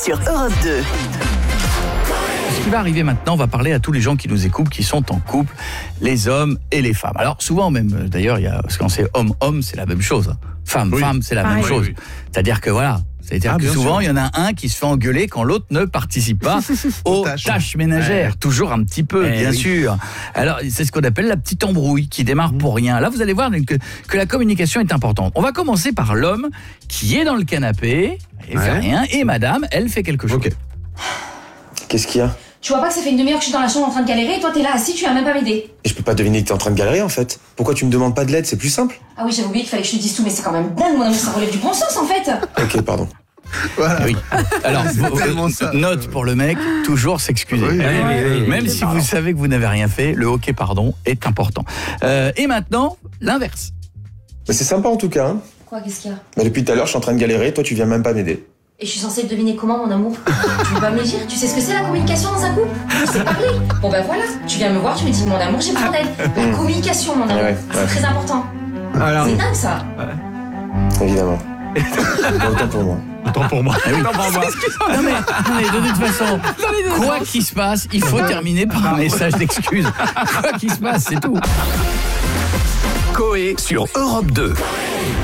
sur Europe 2. Ce qui va arriver maintenant, on va parler à tous les gens qui nous écoutent, qui sont en couple, les hommes et les femmes. Alors souvent même, d'ailleurs, parce qu'on sait homme, c'est la même chose. Femme, c'est la même chose. C'est-à-dire que voilà. C'est-à-dire que souvent, il y en a un qui se fait engueuler quand l'autre ne participe pas aux tâches ménagères. Toujours un petit peu, bien sûr. Alors, c'est ce qu'on appelle la petite embrouille qui démarre pour rien. Là, vous allez voir que la communication est importante. On va commencer par l'homme qui est dans le canapé et fait rien. Et madame, elle fait quelque chose. Okay. Qu'est-ce qu'il y a ? Tu vois pas que ça fait une demi-heure que je suis dans la chambre en train de galérer et toi t'es là assis, tu vas même pas m'aider. Et je peux pas deviner que t'es en train de galérer en fait. Pourquoi tu me demandes pas de l'aide ? C'est plus simple. Ah oui, j'avais oublié qu'il fallait que je te dise tout, mais c'est quand même dingue, mon amour, ça relève du bon sens en fait. Ok, pardon. Voilà. Oui. Alors, note pour le mec, toujours s'excuser. Même si vous savez que vous n'avez rien fait, le ok pardon est important. Et maintenant, l'inverse. Mais c'est sympa en tout cas. Hein. Quoi, qu'est-ce qu'il y a ? Bah, depuis tout à l'heure, je suis en train de galérer, toi tu viens même pas m'aider. Et je suis censée te deviner comment, mon amour ? Tu veux pas me le dire ? Tu sais ce que c'est la communication dans un couple ? Tu sais parler ? Bon ben voilà, tu viens me voir, tu me dis mon amour, j'ai besoin d'aide. La communication, mon amour, c'est très important. Alors, c'est dingue ça. Évidemment. Autant pour moi. Autant pour moi. Non mais de toute façon, quoi qu'il se passe, il faut terminer par un message d'excuse. Quoi qu'il se passe, c'est tout. Coé sur Europe 2.